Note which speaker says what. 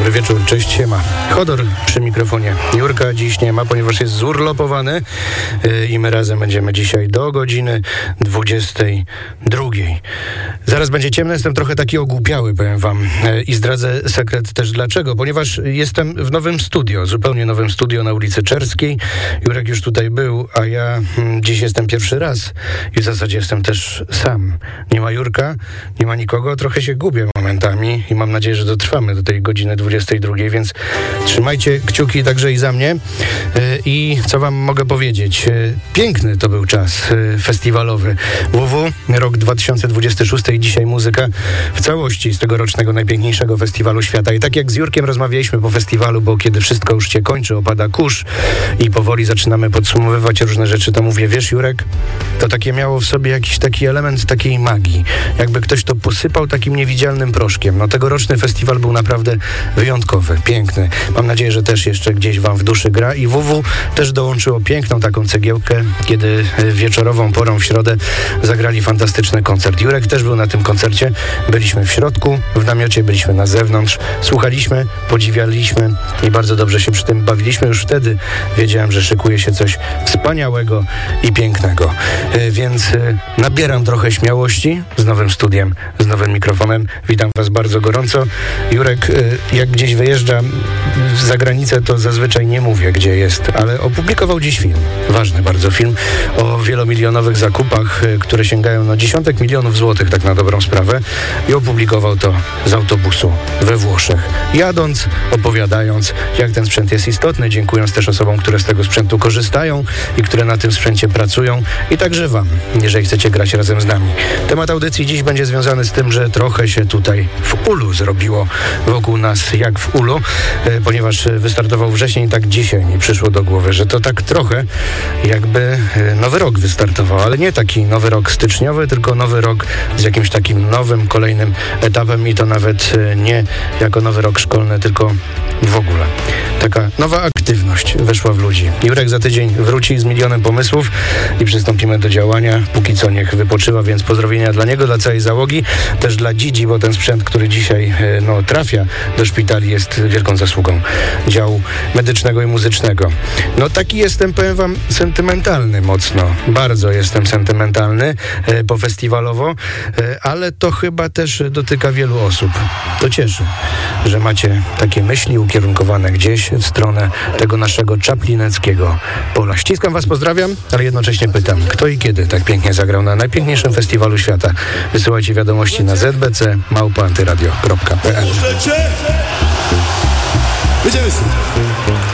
Speaker 1: Dobry wieczór, cześć, siema. Chodor przy mikrofonie. Jurka dziś nie ma, ponieważ jest zurlopowany i my razem będziemy dzisiaj do godziny 22. Zaraz będzie ciemno, jestem trochę taki ogłupiały, powiem wam. I zdradzę sekret też dlaczego. Ponieważ jestem w nowym studio, zupełnie nowym studio na ulicy Czerskiej. Jurek już tutaj był, a ja dziś jestem pierwszy raz i w zasadzie jestem też sam. Nie ma Jurka, nie ma nikogo, trochę się gubię momentami i mam nadzieję, że dotrwamy do tej godziny 22, więc trzymajcie kciuki także i za mnie. I co wam mogę powiedzieć? Piękny to był czas festiwalowy. WW, rok 2026 i dzisiaj muzyka w całości z tegorocznego najpiękniejszego festiwalu świata. I tak jak z Jurkiem rozmawialiśmy po festiwalu, bo kiedy wszystko już się kończy, opada kurz i powoli zaczynamy podsumowywać różne rzeczy, to mówię, wiesz Jurek, to takie miało w sobie jakiś taki element takiej magii. Jakby ktoś to posypał takim niewidzialnym proszkiem. No tegoroczny festiwal był naprawdę wyjątkowy, piękny. Mam nadzieję, że też jeszcze gdzieś wam w duszy gra i WW też dołączyło piękną taką cegiełkę, kiedy wieczorową porą w środę zagrali fantastyczny koncert. Jurek też był na tym koncercie. Byliśmy w środku, w namiocie, byliśmy na zewnątrz, słuchaliśmy, podziwialiśmy i bardzo dobrze się przy tym bawiliśmy. Już wtedy wiedziałem, że szykuje się coś wspaniałego i pięknego. Więc nabieram trochę śmiałości z nowym studiem, z nowym mikrofonem. Witam was bardzo gorąco. Jurek, jak gdzieś wyjeżdża za granicę, to zazwyczaj nie mówię, gdzie jest, ale opublikował dziś film, ważny bardzo film, o wielomilionowych zakupach, które sięgają dziesiątek milionów złotych, tak na dobrą sprawę, i opublikował to z autobusu we Włoszech. Jadąc, opowiadając, jak ten sprzęt jest istotny, dziękując też osobom, które z tego sprzętu korzystają i które na tym sprzęcie pracują i także wam, jeżeli chcecie grać razem z nami. Temat audycji dziś będzie związany z tym, że trochę się tutaj w Ulu zrobiło wokół nas jak w Ulu, ponieważ wystartował wrzesień, tak dzisiaj mi przyszło do głowy, że to tak trochę jakby nowy rok wystartował, ale nie taki nowy rok styczniowy, tylko nowy rok z jakimś takim nowym, kolejnym etapem i to nawet nie jako nowy rok szkolny, tylko w ogóle. Taka nowa aktywność weszła w ludzi. Jurek za tydzień wróci z milionem pomysłów i przystąpimy do działania. Póki co niech wypoczywa, więc pozdrowienia dla niego, dla całej załogi, też dla Dzidzi, bo ten sprzęt, który dzisiaj trafia do szpitali, jest wielką zasługą działu medycznego i muzycznego. No taki jestem, powiem wam, sentymentalny mocno. Bardzo jestem sentymentalny pofestiwalowo, ale to chyba też dotyka wielu osób. To cieszy, że macie takie myśli ukierunkowane gdzieś w stronę tego naszego czaplineckiego pola. Ściskam was, pozdrawiam, ale jednocześnie pytam, kto i kiedy tak pięknie zagrał na najpiękniejszym festiwalu świata. Wysyłajcie wiadomości na zbc@antyradio.pl.
Speaker 2: Jedziemy sobie.